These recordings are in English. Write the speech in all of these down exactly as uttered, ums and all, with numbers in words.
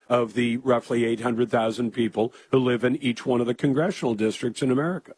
of the roughly eight hundred thousand people who live in each one of the congressional districts in America.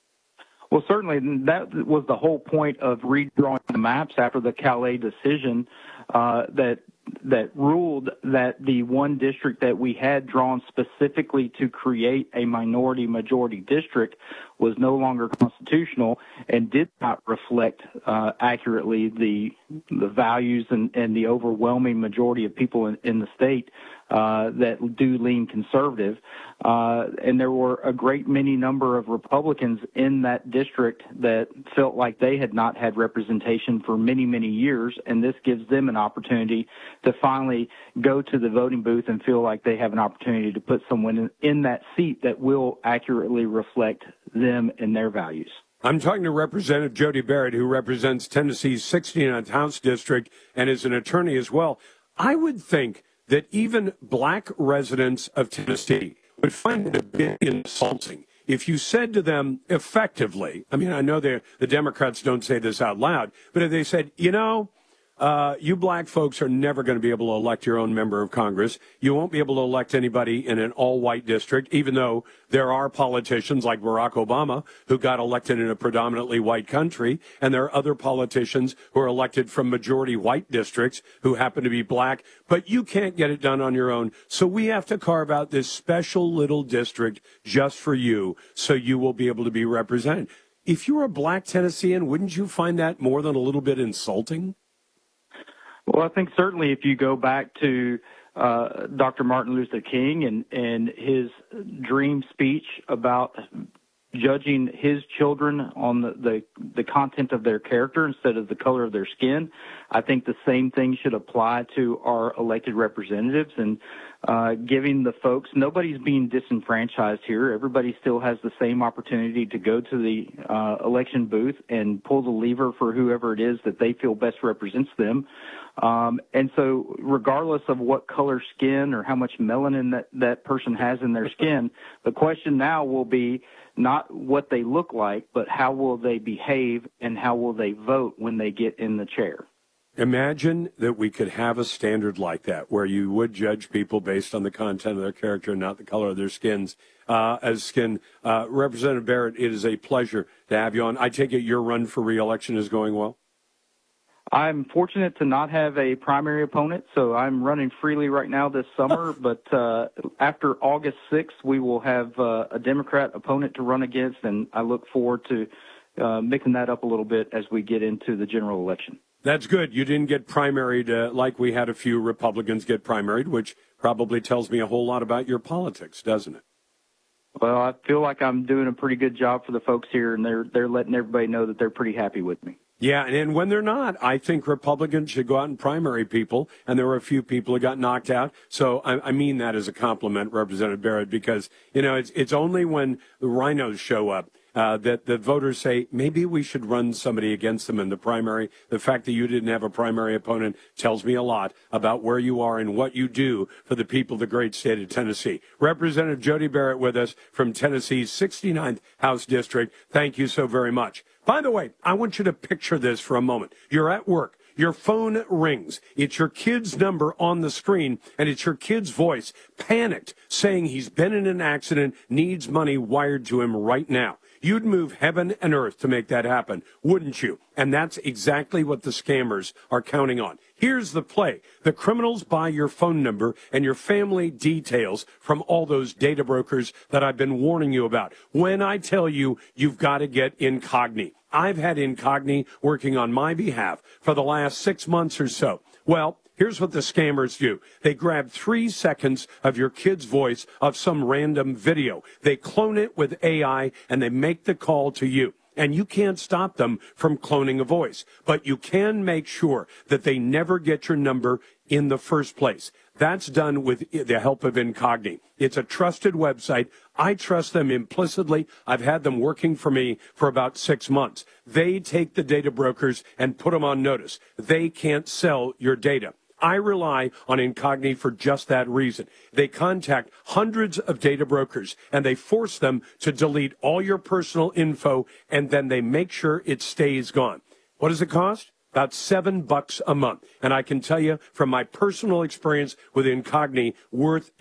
Well, certainly that was the whole point of redrawing the maps after the Calais decision uh, that that ruled that the one district that we had drawn specifically to create a minority-majority district was no longer constitutional and did not reflect uh, accurately the the values and, and the overwhelming majority of people in, in the state uh, that do lean conservative. Uh, and there were a great many number of Republicans in that district that felt like they had not had representation for many, many years, and this gives them an opportunity to finally go to the voting booth and feel like they have an opportunity to put someone in, in that seat that will accurately reflect them and their values. I'm talking to Representative Jody Barrett, who represents Tennessee's sixty-ninth House District and is an attorney as well. I would think that even black residents of Tennessee would find it a bit insulting if you said to them effectively, I mean, I know the Democrats don't say this out loud, but if they said, you know, Uh, you black folks are never going to be able to elect your own member of Congress. You won't be able to elect anybody in an all-white district, even though there are politicians like Barack Obama who got elected in a predominantly white country, and there are other politicians who are elected from majority white districts who happen to be black, but you can't get it done on your own. So we have to carve out this special little district just for you so you will be able to be represented. If you're a black Tennessean, wouldn't you find that more than a little bit insulting? Well, I think certainly if you go back to uh, Doctor Martin Luther King and, and his dream speech about judging his children on the, the, the content of their character instead of the color of their skin, I think the same thing should apply to our elected representatives and uh, giving the folks, nobody's being disenfranchised here. Everybody still has the same opportunity to go to the uh, election booth and pull the lever for whoever it is that they feel best represents them. Um, and so regardless of what color skin or how much melanin that, that person has in their skin, the question now will be not what they look like, but how will they behave and how will they vote when they get in the chair. Imagine that we could have a standard like that where you would judge people based on the content of their character and not the color of their skins. Uh, as skin, uh, Representative Barrett, it is a pleasure to have you on. I take it your run for re-election is going well? I'm fortunate to not have a primary opponent, so I'm running freely right now this summer. But uh, after August sixth, we will have uh, a Democrat opponent to run against, and I look forward to uh, mixing that up a little bit as we get into the general election. That's good. You didn't get primaried uh, like we had a few Republicans get primaried, which probably tells me a whole lot about your politics, doesn't it? Well, I feel like I'm doing a pretty good job for the folks here, and they're they're letting everybody know that they're pretty happy with me. Yeah, and when they're not, I think Republicans should go out and primary people, and there were a few people who got knocked out. So I, I mean that as a compliment, Representative Barrett, because, you know, it's it's only when the rhinos show up uh, that the voters say, maybe we should run somebody against them in the primary. The fact that you didn't have a primary opponent tells me a lot about where you are and what you do for the people of the great state of Tennessee. Representative Jody Barrett with us from Tennessee's sixty-ninth House District. Thank you so very much. By the way, I want you to picture this for a moment. You're at work. Your phone rings. It's your kid's number on the screen, and it's your kid's voice, panicked, saying he's been in an accident, needs money wired to him right now. You'd move heaven and earth to make that happen, wouldn't you? And that's exactly what the scammers are counting on. Here's the play. The criminals buy your phone number and your family details from all those data brokers that I've been warning you about. When I tell you, you've got to get Incogni. I've had Incogni working on my behalf for the last six months or so. Well, here's what the scammers do. They grab three seconds of your kid's voice of some random video. They clone it with A I, and they make the call to you. And you can't stop them from cloning a voice, but you can make sure that they never get your number in the first place. That's done with the help of Incogni. It's a trusted website. I trust them implicitly. I've had them working for me for about six months. They take the data brokers and put them on notice. They can't sell your data. I rely on Incogni for just that reason. They contact hundreds of data brokers, and they force them to delete all your personal info, and then they make sure it stays gone. What does it cost? About seven bucks a month. And I can tell you from my personal experience with Incogni, worth